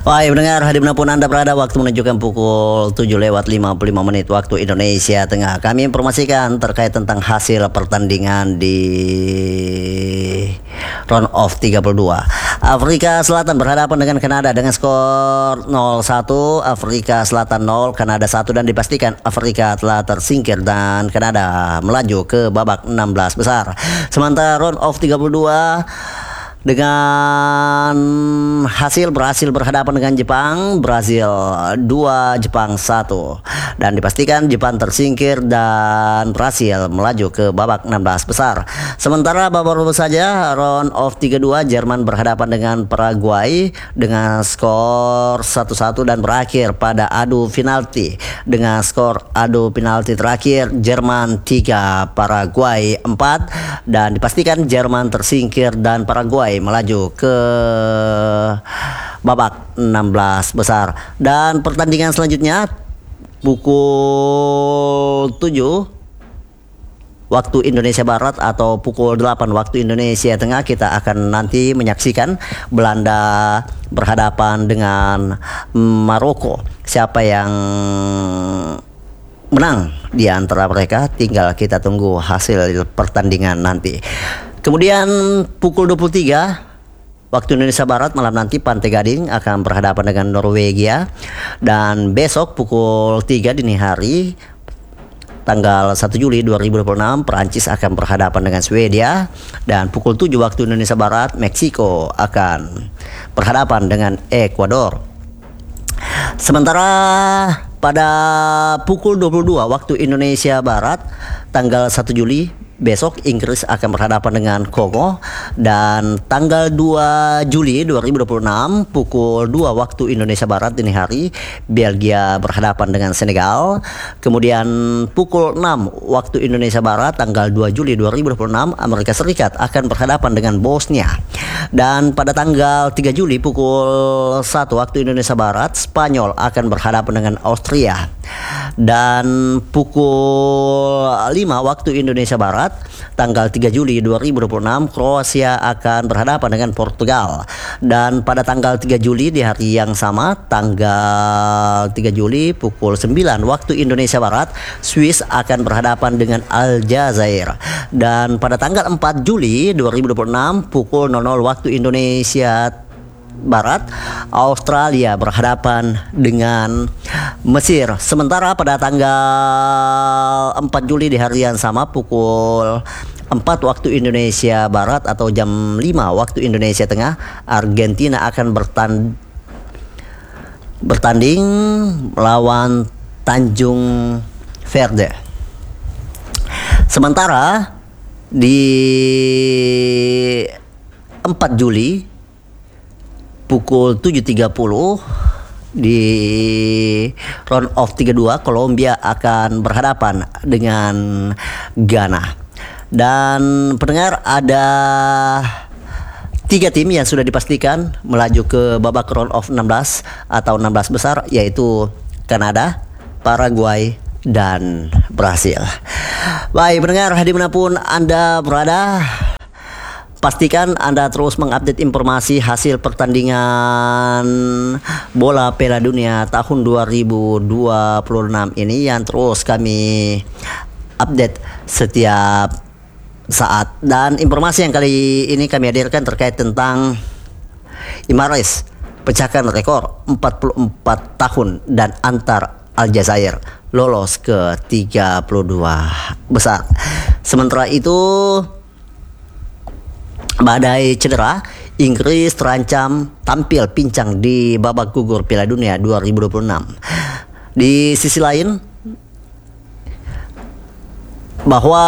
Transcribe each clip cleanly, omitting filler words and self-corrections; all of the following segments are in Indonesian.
Wahai pendengar, dimanapun Anda berada, waktu menunjukkan pukul 7:55 waktu Indonesia Tengah. Kami informasikan terkait tentang hasil pertandingan di round of 32. Afrika Selatan berhadapan dengan Kanada dengan skor 0-1, Afrika Selatan 0, Kanada 1, dan dipastikan Afrika telah tersingkir dan Kanada melaju ke babak 16 besar. Sementara round of 32 dengan hasil berhasil berhadapan dengan Jepang, Brazil 2, Jepang 1, dan dipastikan Jepang tersingkir dan berhasil melaju ke babak 16 besar. Sementara baru saja round of 32 Jerman berhadapan dengan Paraguay dengan skor 1-1 dan berakhir pada adu penalti. Dengan skor adu penalti terakhir Jerman 3, Paraguay 4, dan dipastikan Jerman tersingkir dan Paraguay melaju ke babak 16 besar. Dan pertandingan selanjutnya pukul 7 waktu Indonesia Barat atau pukul 8 waktu Indonesia Tengah, kita akan nanti menyaksikan Belanda berhadapan dengan Maroko. Siapa yang menang di antara mereka tinggal kita tunggu hasil pertandingan nanti. Kemudian pukul 23 waktu Indonesia Barat malam nanti Pantai Gading akan berhadapan dengan Norwegia. Dan besok pukul 3 dini hari tanggal 1 Juli 2026 Perancis akan berhadapan dengan Swedia. Dan pukul 7 waktu Indonesia Barat Meksiko akan berhadapan dengan Ekuador. Sementara pada pukul 22 waktu Indonesia Barat tanggal 1 Juli besok Inggris akan berhadapan dengan Kongo. Dan tanggal 2 Juli 2026 pukul 2 waktu Indonesia Barat dini hari Belgia berhadapan dengan Senegal. Kemudian pukul 6 waktu Indonesia Barat tanggal 2 Juli 2026 Amerika Serikat akan berhadapan dengan Bosnia. Dan pada tanggal 3 Juli pukul 1 waktu Indonesia Barat Spanyol akan berhadapan dengan Austria. Dan pukul 5 waktu Indonesia Barat tanggal 3 Juli 2026 Kroasia akan berhadapan dengan Portugal. Dan pada tanggal 3 Juli di hari yang sama tanggal 3 Juli pukul 9 waktu Indonesia Barat Swiss akan berhadapan dengan Aljazair. Dan pada tanggal 4 Juli 2026 pukul 00 waktu Indonesia Barat Australia berhadapan dengan Mesir. Sementara pada tanggal 4 Juli di hari yang sama pukul 4 waktu Indonesia Barat atau jam 5 waktu Indonesia Tengah Argentina akan bertanding melawan Tanjung Verde. Sementara di 4 Juli pukul 7.30 di round of 32 Kolombia akan berhadapan dengan Ghana. Dan pendengar, ada 3 tim yang sudah dipastikan melaju ke babak round of 16 atau 16 besar, yaitu Kanada, Paraguay, dan Brasil. Baik pendengar, dimanapun Anda berada, pastikan Anda terus mengupdate informasi hasil pertandingan bola Piala Dunia tahun 2026 ini yang terus kami update setiap saat. Dan informasi yang kali ini kami hadirkan terkait tentang Imares pecahkan rekor 44 tahun dan antar Aljazair lolos ke 32 besar. Sementara itu badai cedera, Inggris terancam tampil pincang di babak gugur Piala Dunia 2026. Di sisi lain, bahwa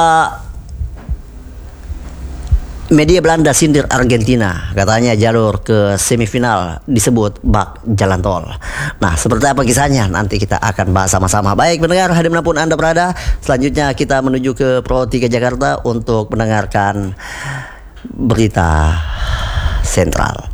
media Belanda sindir Argentina, katanya jalur ke semifinal disebut bak jalan tol. Nah, seperti apa kisahnya? Nanti kita akan bahas sama-sama. Baik pendengar, dimanapun Anda berada, selanjutnya kita menuju ke Pro 3 Jakarta untuk mendengarkan berita sentral.